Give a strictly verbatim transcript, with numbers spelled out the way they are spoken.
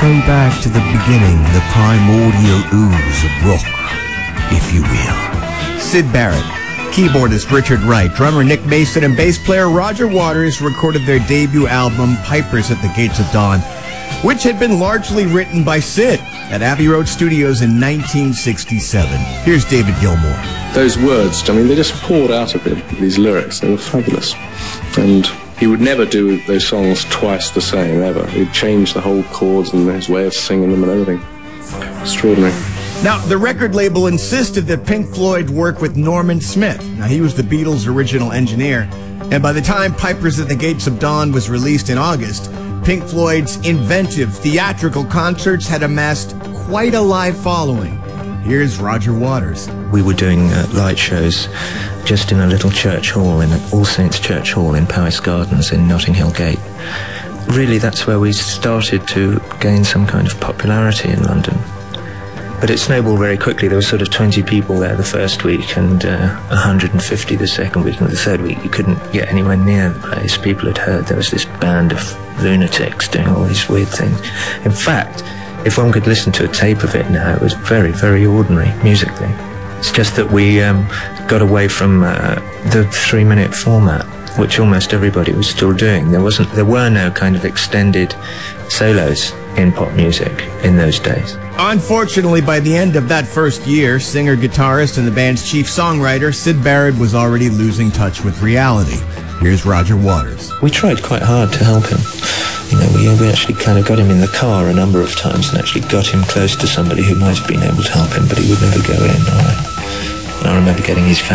go back to the beginning, the primordial ooze of rock, if you will. Syd Barrett, keyboardist Richard Wright, drummer Nick Mason, and bass player Roger Waters recorded their debut album, Pipers at the Gates of Dawn, which had been largely written by Syd at Abbey Road Studios in nineteen sixty-seven. Here's David Gilmour. Those words, I mean, they just poured out of him, these lyrics. They were fabulous. And he would never do those songs twice the same, ever. He'd change the whole chords and his way of singing them and everything. Extraordinary. Now, the record label insisted that Pink Floyd work with Norman Smith. Now, he was the Beatles' original engineer. And by the time Pipers at the Gates of Dawn was released in August, Pink Floyd's inventive theatrical concerts had amassed quite a live following. Here's Roger Waters. We were doing uh, light shows just in a little church hall, in All Saints Church Hall in Powys Gardens in Notting Hill Gate. Really, that's where we started to gain some kind of popularity in London. But it snowballed very quickly. There were sort of twenty people there the first week and uh, one hundred fifty the second week, and the third week you couldn't get anywhere near the place. People had heard there was this band of lunatics doing all these weird things. In fact, if one could listen to a tape of it now, it was very, very ordinary musically. It's just that we um, got away from uh, the three-minute format, which almost everybody was still doing. There wasn't, there were no kind of extended solos in pop music in those days. Unfortunately, by the end of that first year, singer-guitarist and the band's chief songwriter, Syd Barrett, was already losing touch with reality. Here's Roger Waters. We tried quite hard to help him. You know, we, we actually kind of got him in the car a number of times and actually got him close to somebody who might have been able to help him, but he would never go in. Or, and I remember getting his